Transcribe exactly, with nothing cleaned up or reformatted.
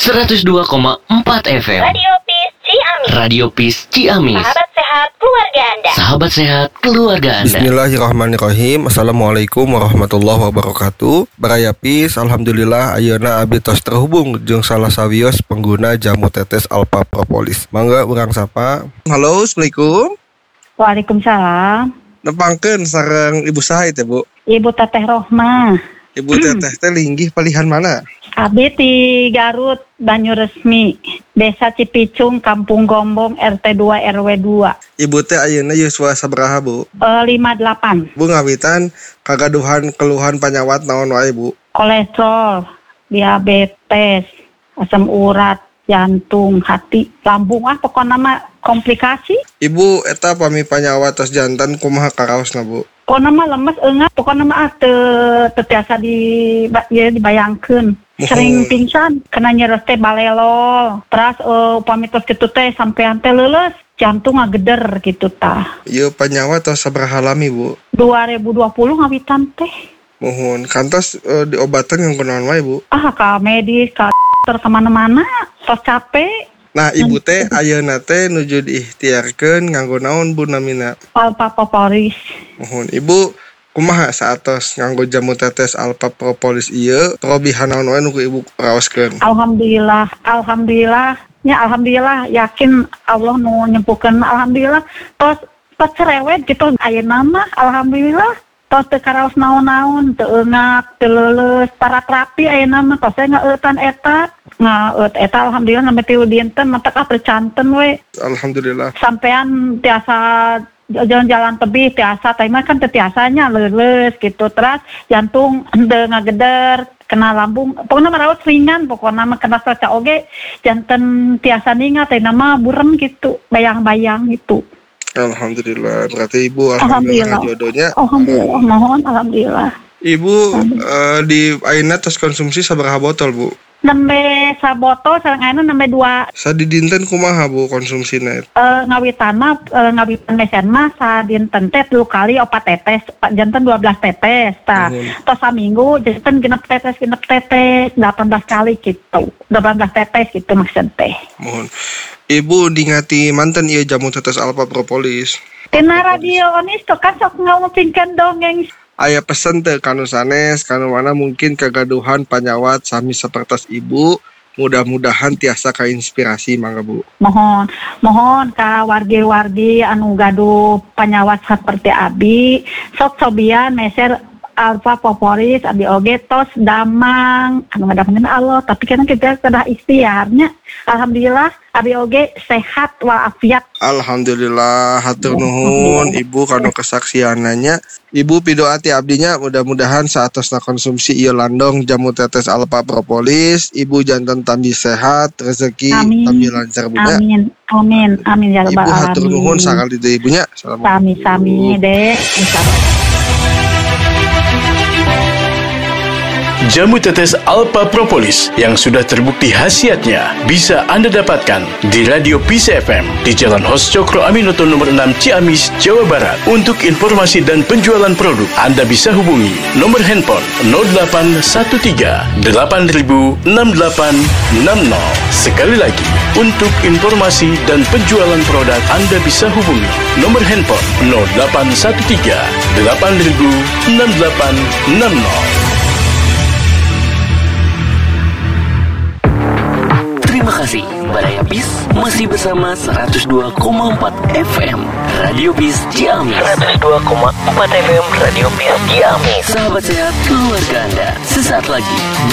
seratus dua koma empat F M. Radio Peace Ciamis. Radio Peace Ciamis. Sahabat sehat keluarga Anda. Sahabat sehat keluarga Anda. Bismillahirrahmanirrahim. Assalamualaikum warahmatullahi wabarakatuh. Baraya Peace, alhamdulillah ayeuna abdi tos terhubung jeung salah sawios pengguna jamu tetes Alpha Propolis. Mangga urang sapa. Halo, assalamualaikum. Waalaikumsalam. Nepangkeun sareng Ibu saha teh, Bu? Ibu Teteh Rohmah. Ibu Teteh teh linggih palihan mana? Abdi di Garut, Banyuresmi, Desa Cipicung, Kampung Gombong, R T dua R W dua. Ibu teh ayeuna yuswa sabaraha, Bu? Uh, lima puluh delapan. Bu ngawitan kagaduhan keluhan panyawat naon wae, Bu? Kolesterol, diabetes, asam urat, jantung, hati, lambung, ah pokoknya mah komplikasi. Ibu eta pami panyawat tos jantan kumaha karaosna, Bu? Pokoknya mah lemes enggak, pokoknya mah te terbiasa di ya, dibayangkeun. Sering pingsan, kena nyeres teh balelol. Terus uh, upami tos kitu teh sampean teh leuleus, jantung ngageder gitu tah. Ieu panyawat tos sabaraha lami, Bu? dua ribu dua puluh ngawitan teh. Mohon kantos uh, diobatan yang kunaon wae, Bu? Ah, ka medis, ka dokter kemana-mana, tos capek. Nah, Ibu teh ayeuna teh nuju diikhtiarkeun nganggo naon, Bu, namina? Alpha Propolis. Mohon Ibu kumaha saatos nganggo jamu tetes Alpha Propolis ieu trobihan naon wae nu Ibu raoskeun? Alhamdulillah, alhamdulillah, nya alhamdulillah yakin Allah nu nyempuhkeun, alhamdulillah. Tos tos cerewet gitu ayeuna mah alhamdulillah. Tos teu karaos naon-naon, teu eungak, teu leuleus, para terapi ayeuna mah tos ngaeutan eta. Ngaeut eta alhamdulillah sampai tilu dinten mata ka percanten we. Alhamdulillah. Sampean tiasa jalan-jalan tebih tiasa, tapi mah kan teu tiasanya leuleus gitu. Terus jantung henteu ngageder, kena lambung, pokoknya merawat ringan, pokoknya mah kena cuaca oge, janten tiasa ningat, tapi nama burem gitu, bayang-bayang gitu. Alhamdulillah, berarti Ibu alhamdulillah, alhamdulillah. Jodohnya. Alhamdulillah, mohon alhamdulillah. Ibu uh, di ayeuna tos konsumsi sabaraha botol, Bu? Nembe sabotol sareng ayeuna nembe dua. Sadidinten kumaha, Bu, konsumsina? Eh uh, ngawitan mah uh, ngawitan mesen mah sadinten teh tilu kali opat tetes, janten dua belas tetes tah. Mm-hmm. Tos saminggu janten genep tetes genep tetes delapan belas kali gitu. delapan belas tetes gitu maksud teh. Mohon. Ibu dingati manten ieu jamu tetes Alpha Propolis. Tina radio onis tuh kan sok ngomongkeun dongeng. Aya pesen teh kanu sanes, kanu mana mungkin kagaduhan panyawat sami sapertos Ibu, mudah-mudahan tiasa kainspirasi mangga, Bu. Mohon, mohon ka wargi-wargi anu gaduh panyawat seperti abi, sok sobian meser Alpha Propolis abi oge tos damang anu ngadamkeun Allah, tapi kan kita kedah ikhtiarnya. Alhamdulillah abi oge sehat walafiat. Alhamdulillah, hatur nuhun Ibu kanu kesaksiananya. Ibu pidoa ti abdinya mudah-mudahan saatosna konsumsi ieu landong jamu tetes Alpha Propolis, Ibu janten tambi sehat, rezeki tambi lancar, Bu. Amin. Amin. Amin ya rabbal alamin. Ibu hatur nuhun sakali deui Ibunya. Sami-sami deh. Insyaallah. Jamu tetes Alpha Propolis yang sudah terbukti khasiatnya bisa Anda dapatkan di Radio Peace F M di Jalan Hos Cokro Aminoto nomor enam Ciamis, Jawa Barat. Untuk informasi dan penjualan produk, Anda bisa hubungi nomor handphone nol delapan satu tiga delapan nol enam delapan enam nol. Sekali lagi, untuk informasi dan penjualan produk, Anda bisa hubungi nomor handphone nol delapan satu tiga delapan nol enam delapan enam nol. Terima kasih, Baraya Peace masih bersama seratus dua koma empat F M Radio Peace Ciamis. seratus dua koma empat F M Radio Peace Ciamis. Sahabat sehat keluarga Anda, sesaat lagi